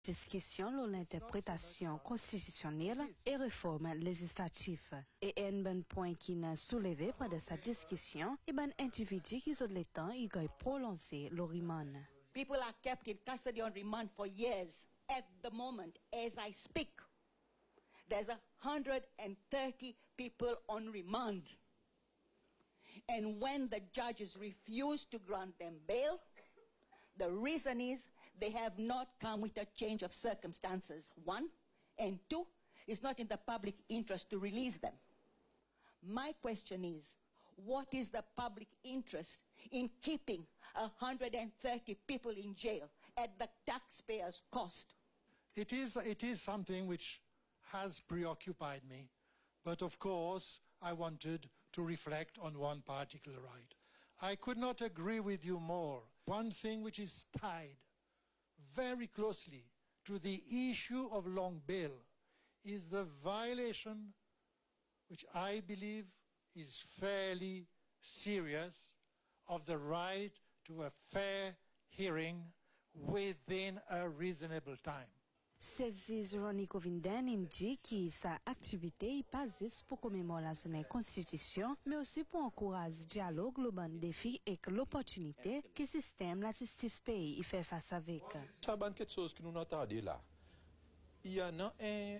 Discussion sur l'interprétation constitutionnelle et réforme législative. Et un bon point qui n'a soulevé pendant sa discussion, et un individu qui ont le temps, il a prolongé le remand. People are kept in custody on remand for years. At the moment, as I speak, there's 130 people on remand. And when the judges refuse to grant them bail, the reason is they have not come with a change of circumstances, one. And two, it's not in the public interest to release them. My question is, what is the public interest in keeping 130 people in jail at the taxpayers' cost? It is something which has preoccupied me, but of course I wanted to reflect on one particular right. I could not agree with you more. One thing which is tied very closely to the issue of long bail is the violation, which I believe is fairly serious, of the right to a fair hearing within a reasonable time. Service Ronico Vinden indique que sa activité est pas juste pour commémorer la Constitution, mais aussi pour encourager le dialogue, le bon défi et l'opportunité que le système la justice pays fait face avec. Ça va quelque chose que nous entendons là. Il y en a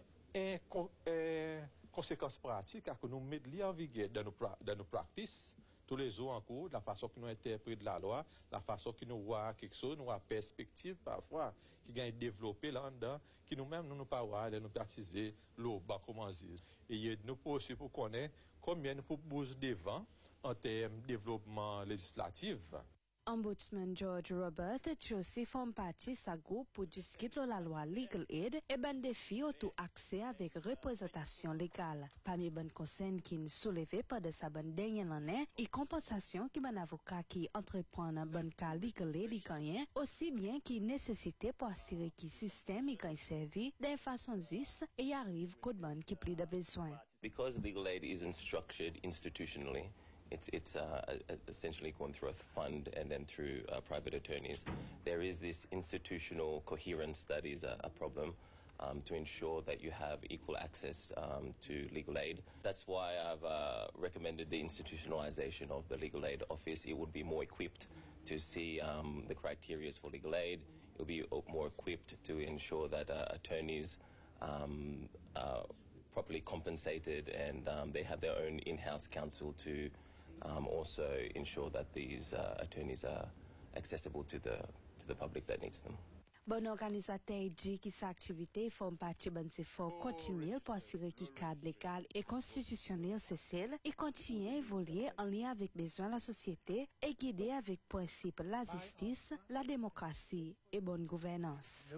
une conséquence pratique à que nous mettons en vigueur dans nos pratiques tous les jours en cours, la façon que nous interprétons la loi, la façon que nous voyons quelque chose, nous avons perspective parfois qui gagne développer là-dedans, qui nous-mêmes nous pas voir, nous pratiquer l'eau, comment dire. Et nous aussi pour connaître combien nous pouvons devant en termes de développement législatif. Ombudsman George Robert aussi forme partie sa groupe pour discuter la loi Legal Aid et ben défi au tout accès avec représentation légale. Parmi les bonnes concerns qui nous soulevées par de sa bonne dernière année et compensation qui ben avocat qui entreprend un bon cas Legal Aid y gagne, aussi bien qui nécessité pour assurer que le système y gagne servi de façon juste et y arrive qu'au bon qui plie de besoin. Because legal aid isn't structured institutionally, it's essentially gone through a fund and then through private attorneys. There is this institutional coherence that is a problem to ensure that you have equal access to legal aid. That's why I've recommended the institutionalization of the legal aid office. It would be more equipped to see the criteria for legal aid. It will be more equipped to ensure that attorneys are properly compensated and they have their own in-house counsel to also ensure that these attorneys are accessible to the public that needs them. Bon organisateur dit que sa activité forme partie d'un effort continu pour assurer que le cadre légal et constitutionnel celle et continue à évoluer en lien avec les besoins de la société et guidé avec principe la justice, la démocratie et bonne gouvernance.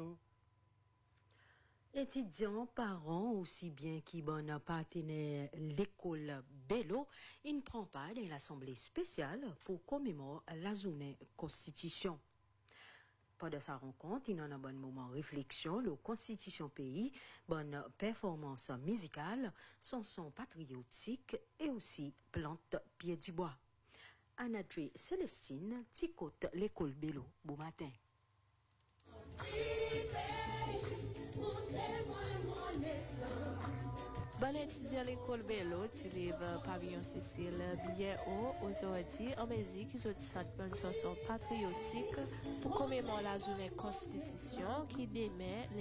Étudiants, parents, aussi bien qui bon partenaire l'école Bello, il ne prend part dans l'assemblée spéciale pour commémorer la journée Constitution. Pendant sa rencontre, il y a un bon moment de réflexion, la Constitution pays, bonne performance musicale, son patriotique et aussi plante pied du bois. Anadré Célestine, Ticote, l'école Bello. Bon matin. Bon étudiant à l'école Bello, tu livres pavillon Cécile bien haut aujourd'hui en Belgique, ils ont cette bonne chanson patriotique pour commémorer la journée Constitution qui démet les